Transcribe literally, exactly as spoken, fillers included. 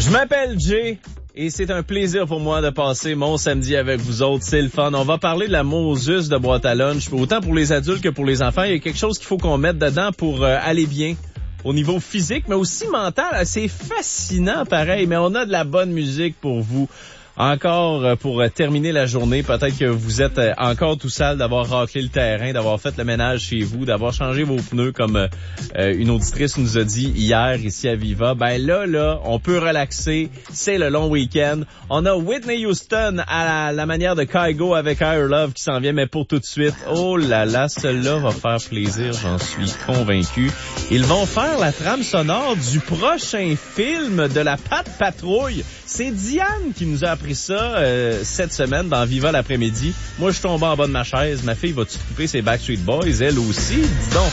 Je m'appelle Jay et c'est un plaisir pour moi de passer mon samedi avec vous autres. C'est le fun. On va parler de la Moses de boîte à lunch. Autant pour les adultes que pour les enfants, il y a quelque chose qu'il faut qu'on mette dedans pour euh, aller bien au niveau physique, mais aussi mental. C'est fascinant pareil, mais on a de la bonne musique pour vous. Encore pour terminer la journée, peut-être que vous êtes encore tout sale d'avoir raclé le terrain, d'avoir fait le ménage chez vous, d'avoir changé vos pneus comme euh, une auditrice nous a dit hier ici à Viva. Ben là, là, on peut relaxer. C'est le long week-end. On a Whitney Houston à la, la manière de Kygo avec Higher Love qui s'en vient, mais pour tout de suite. Oh là là, celle-là va faire plaisir, j'en suis convaincu. Ils vont faire la trame sonore du prochain film de la Pat Patrouille. C'est Diane qui nous a appris ça euh, cette semaine dans Viva l'après-midi. Moi, je suis tombé en bas de ma chaise. Ma fille va-tu couper ses Backstreet Boys? Elle aussi? Dis donc.